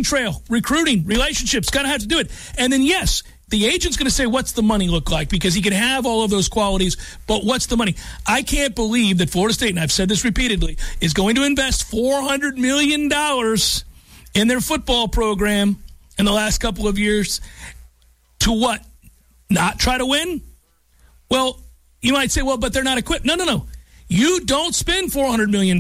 recruiting trail, recruiting, relationships, going to have to do it. And then, yes, the agent's going to say, what's the money look like? Because he can have all of those qualities, but what's the money? I can't believe that Florida State, and I've said this repeatedly, is going to invest $400 million in their football program in the last couple of years to what? Not try to win? Well, you might say, well, but they're not equipped. No. You don't spend $400 million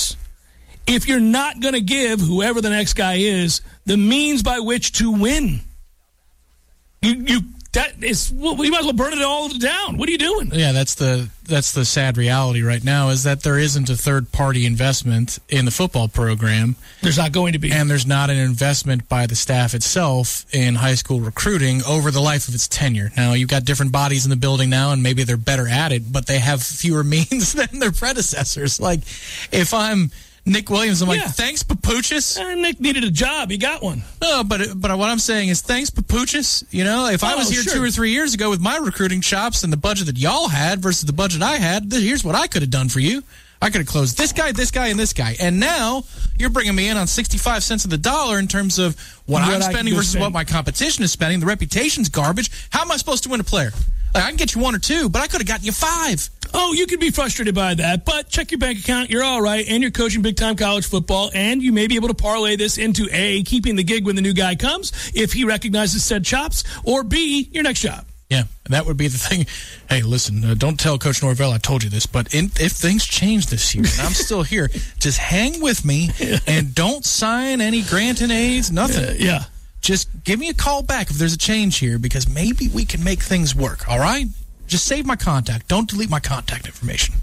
if you're not going to give whoever the next guy is the means by which to win. You might as well burn it all down. What are you doing? Yeah, that's the sad reality right now is that there isn't a third-party investment in the football program. There's not going to be. And there's not an investment by the staff itself in high school recruiting over the life of its tenure. Now, you've got different bodies in the building now, and maybe they're better at it, but they have fewer means than their predecessors. Like, if I'm Nick Williams, I'm like, thanks, Papuchis. Nick needed a job. He got one. No, but what I'm saying is thanks, Papuchis. You know, if I was here 2 or 3 years ago with my recruiting chops and the budget that y'all had versus the budget I had, here's what I could have done for you. I could have closed this guy, and this guy. And now you're bringing me in on 65 cents of the dollar in terms of what I'm spending versus what my competition is spending. The reputation's garbage. How am I supposed to win a player? Like, I can get you 1 or 2, but I could have gotten you 5. Oh, you could be frustrated by that, but check your bank account. You're all right, and you're coaching big-time college football, and you may be able to parlay this into A, keeping the gig when the new guy comes, if he recognizes said chops, or B, your next job. Yeah, that would be the thing. Hey, listen, don't tell Coach Norvell I told you this, but if things change this year and I'm still here, just hang with me and don't sign any grant and aids, nothing. Yeah. Just give me a call back if there's a change here because maybe we can make things work, all right? Just save my contact. Don't delete my contact information.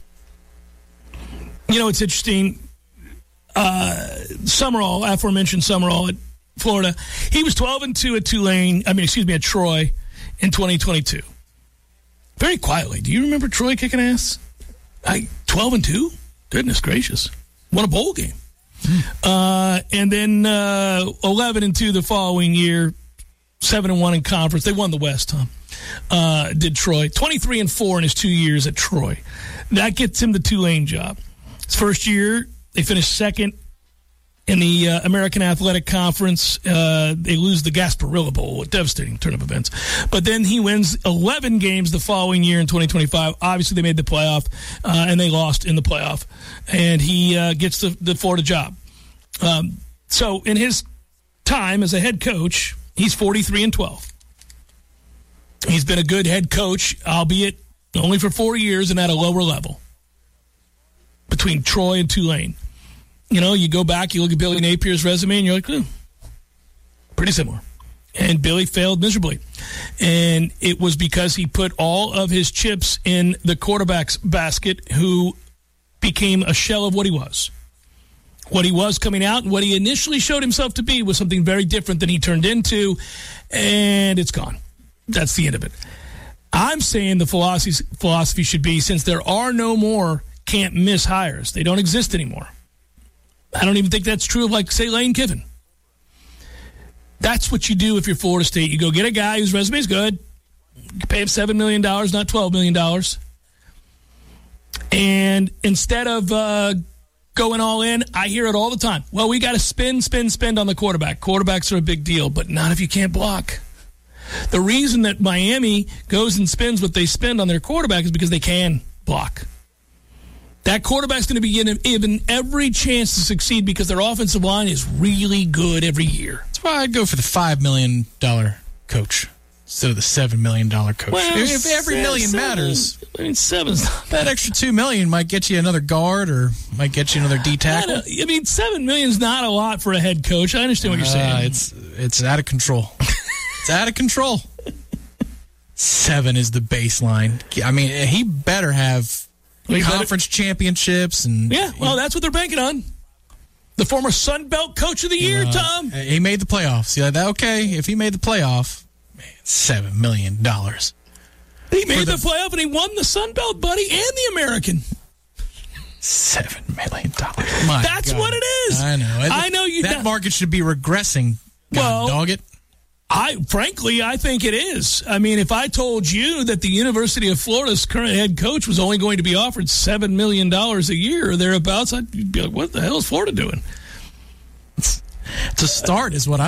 You know, it's interesting. Summerall, aforementioned Summerall at Florida, he was 12-2 at Troy in 2022. Very quietly. Do you remember Troy kicking ass? 12-2? Goodness gracious. Won a bowl game. And then 11-2 the following year, 7-1 in conference. They won the West, Tom. Did Troy. 23-4 in his 2 years at Troy. That gets him the Tulane job. His first year, they finished second in the American Athletic Conference. They lose the Gasparilla Bowl, a devastating turn of events. But then he wins 11 games the following year in 2025. Obviously, they made the playoff, and they lost in the playoff. And he gets the Florida job. So in his time as a head coach, he's 43-12. He's been a good head coach, albeit only for 4 years and at a lower level between Troy and Tulane. You know, you go back, you look at Billy Napier's resume, and you're like, pretty similar. And Billy failed miserably. And it was because he put all of his chips in the quarterback's basket who became a shell of what he was. What he was coming out and what he initially showed himself to be was something very different than he turned into, and it's gone. That's the end of it. I'm saying the philosophy should be, since there are no more can't-miss hires, they don't exist anymore. I don't even think that's true of, like, say, Lane Kiffin. That's what you do if you're Florida State. You go get a guy whose resume is good. You pay him $7 million, not $12 million. And instead of going all in, I hear it all the time. Well, we got to spend on the quarterback. Quarterbacks are a big deal, but not if you can't block. The reason that Miami goes and spends what they spend on their quarterback is because they can block. That quarterback's going to be given every chance to succeed because their offensive line is really good every year. That's why I'd go for the $5 million coach instead of the $7 million coach. Well, if every million matters, I mean, seven's not that extra $2 million might get you another guard or might get you another D tackle. I mean, $7 million is not a lot for a head coach. I understand what you're saying. It's out of control. It's out of control. 7 is the baseline. I mean, he better have conference championships and that's what they're banking on. The former Sun Belt Coach of the Year, Tom. He made the playoffs. Yeah, okay. If he made the playoff, man, $7 million. He made the playoff and he won the Sun Belt, buddy, and the American. $7 million. That's what it is. I know. That market should be regressing. Dog it. I think it is. I mean, if I told you that the University of Florida's current head coach was only going to be offered $7 million a year or thereabouts, I'd be like, what the hell is Florida doing? To start is what